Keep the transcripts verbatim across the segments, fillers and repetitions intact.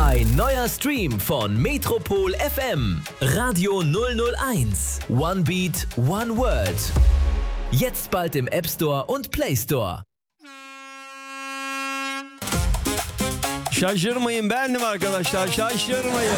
Ein neuer Stream von Metropol F M. Radio null null eins. One Beat, One Word. Jetzt bald im App Store und Play Store. Şaşırmayın, benim arkadaşlar, şaşırmayın.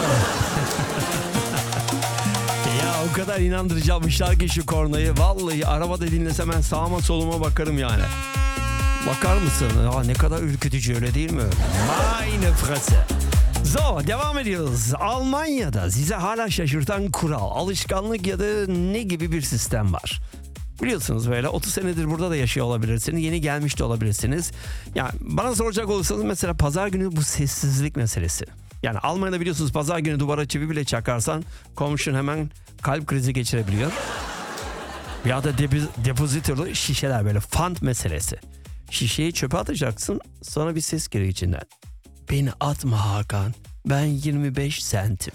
Ya o kadar inandırıcı almışlar ki şu kornayı. Vallahi arabada dinlesem ben sağıma soluma bakarım yani. Bakar mısın? Ya ne kadar ürkütücü, öyle değil mi? Meine Fresse. So, devam ediyoruz. Almanya'da size hala şaşırtan kural, alışkanlık ya da ne gibi bir sistem var? Biliyorsunuz böyle otuz senedir burada da yaşıyor olabilirsiniz. Yeni gelmiş de olabilirsiniz. Yani bana soracak olursanız mesela pazar günü bu sessizlik meselesi. Yani Almanya'da biliyorsunuz pazar günü duvara çivi bile çakarsan komşun hemen kalp krizi geçirebiliyor. Ya da depo- depozitolu şişeler, böyle fant meselesi. Şişeyi çöpe atacaksın, sonra bir ses geliyor içinden. Beni atma Hakan, ben yirmi beş sentim.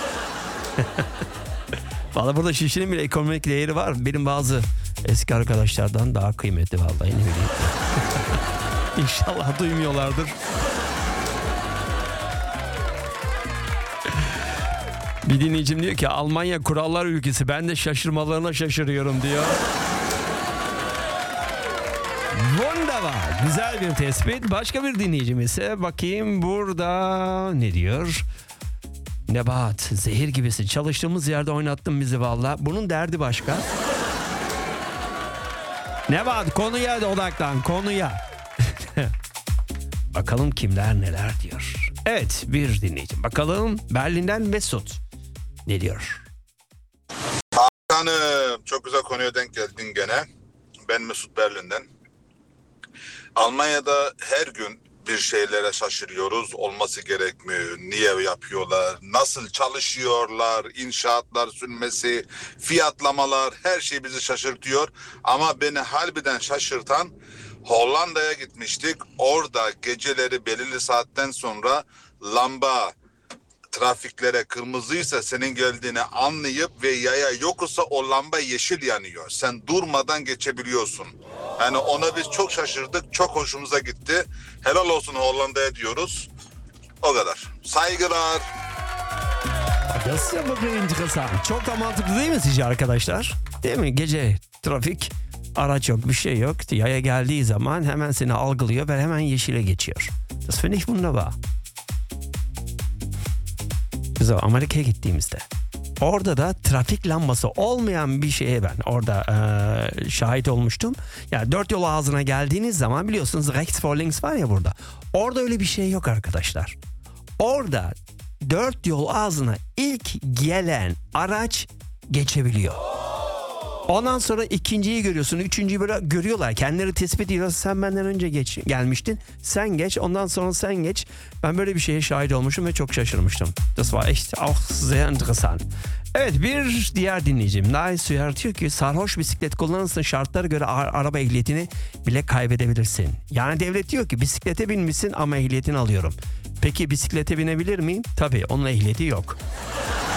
Valla burada şişenin bile ekonomik değeri var. Benim bazı eski arkadaşlardan daha kıymetli vallahi, ne bileyim. İnşallah duymuyorlardır. Bir dinleyicim diyor ki Almanya kurallar ülkesi, ben de şaşırmalarına şaşırıyorum diyor. Wunderbar. Güzel bir tespit. Başka bir dinleyicim ise bakayım burada ne diyor? Nebahat, zehir gibisin. Çalıştığımız yerde oynattın bizi valla. Bunun derdi başka. Nebahat, konuya odaklan, konuya. Bakalım kimler neler diyor. Evet, bir dinleyicim. Bakalım Berlin'den Mesut ne diyor? Hakan'ım, çok güzel konuya denk geldin gene. Ben Mesut Berlin'den. Almanya'da her gün bir şeylere şaşırıyoruz. Olması gerekmiyor. Niye yapıyorlar? Nasıl çalışıyorlar? İnşaatlar sürmesi, fiyatlamalar, her şey bizi şaşırtıyor. Ama beni harbiden şaşırtan, Hollanda'ya gitmiştik. Orada geceleri belirli saatten sonra lamba trafiklere kırmızıysa senin geldiğini anlayıp ve yaya yoksa o lamba yeşil yanıyor. Sen durmadan geçebiliyorsun. Yani ona biz çok şaşırdık. Çok hoşumuza gitti. Helal olsun Hollanda'ya diyoruz. O kadar. Saygılar. Das ist ja wirklich interessant. Çok da mantıklı değil mi sizce arkadaşlar? Değil mi? Gece trafik, araç yok, bir şey yok. Yaya geldiği zaman hemen seni algılıyor ve hemen yeşile geçiyor. Das finde ich wunderbar. So, Amerika'ya gittiğimizde orada da trafik lambası olmayan bir şeye ben orada e, şahit olmuştum. Yani dört yol ağzına geldiğiniz zaman biliyorsunuz rechts vor links var ya burada. Orada öyle bir şey yok arkadaşlar. Orada dört yol ağzına ilk gelen araç geçebiliyor. Ondan sonra ikinciyi görüyorsun, üçüncüyü böyle görüyorlar. Kendileri tespit ediyorlar. Sen benden önce geç, gelmiştin. Sen geç, ondan sonra sen geç. Ben böyle bir şeye şahit olmuşum ve çok şaşırmıştım. Das war echt auch sehr interessant. Evet, bir diğer dinleyicim Nice diyor ki sarhoş bisiklet kullanırsın, şartlara göre a- araba ehliyetini bile kaybedebilirsin. Yani devlet diyor ki bisiklete binmişsin ama ehliyetini alıyorum. Peki bisiklete binebilir miyim? Tabii, onun ehliyeti yok.